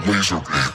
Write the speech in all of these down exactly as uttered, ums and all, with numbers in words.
Laserbeam.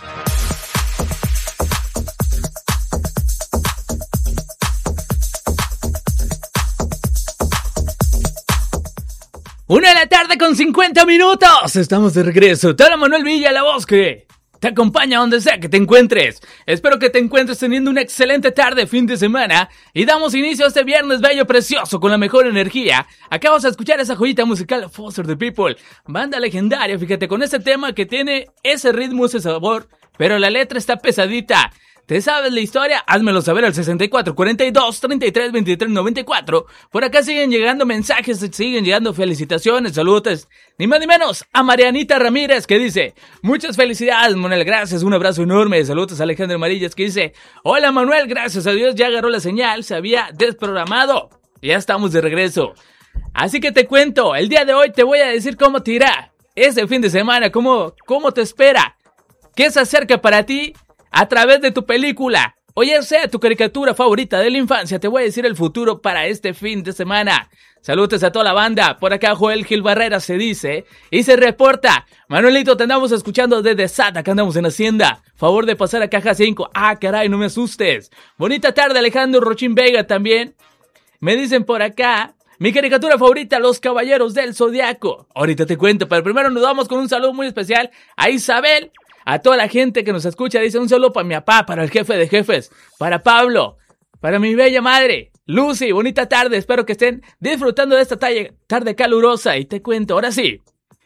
Una de la tarde con cincuenta minutos. Estamos de regreso. Te habla Manuel Villa, la voz que te acompaña donde sea que te encuentres. Espero que te encuentres teniendo una excelente tarde, fin de semana. Y damos inicio a este viernes bello, precioso, con la mejor energía. Acabas de escuchar esa joyita musical, Foster the People. Banda legendaria, fíjate, con ese tema que tiene ese ritmo, ese sabor. Pero la letra está pesadita. ¿Te sabes la historia? Házmelo saber al sesenta y cuatro, cuarenta y dos, treinta y tres, veintitrés, noventa y cuatro. Por acá siguen llegando mensajes, siguen llegando felicitaciones, saludos. Ni más ni menos a Marianita Ramírez, que dice: muchas felicidades, Manuel, gracias, un abrazo enorme. Saludos a Alejandro Amarillas, que dice: hola, Manuel, gracias a Dios ya agarró la señal, se había desprogramado. Ya estamos de regreso. Así que te cuento, el día de hoy te voy a decir cómo te irá este fin de semana, cómo, cómo te espera, qué se acerca para ti a través de tu película, o ya sea tu caricatura favorita de la infancia. Te voy a decir el futuro para este fin de semana. Saludos a toda la banda. Por acá Joel Gil Barrera se dice y se reporta: Manuelito, te andamos escuchando desde S A T, acá andamos en Hacienda. Favor de pasar a caja cinco. Ah, caray, no me asustes. Bonita tarde, Alejandro Rochín Vega también. Me dicen por acá: mi caricatura favorita, Los Caballeros del Zodiaco. Ahorita te cuento, pero primero nos vamos con un saludo muy especial a Isabel. A toda la gente que nos escucha, dice: un saludo para mi papá, para el jefe de jefes, para Pablo, para mi bella madre, Lucy. Bonita tarde, espero que estén disfrutando de esta tarde calurosa. Y te cuento, ahora sí,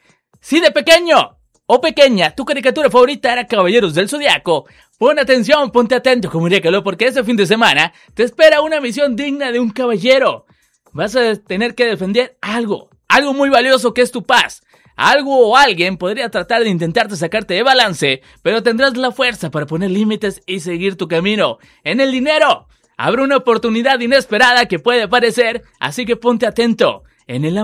si de pequeño o pequeña tu caricatura favorita era Caballeros del Zodiaco, pon atención, ponte atento, como diría Caló, porque este fin de semana te espera una misión digna de un caballero. Vas a tener que defender algo, algo muy valioso, que es tu paz. Algo o alguien podría tratar de intentarte sacarte de balance, pero tendrás la fuerza para poner límites y seguir tu camino. En el dinero habrá una oportunidad inesperada que puede aparecer, así que ponte atento. En el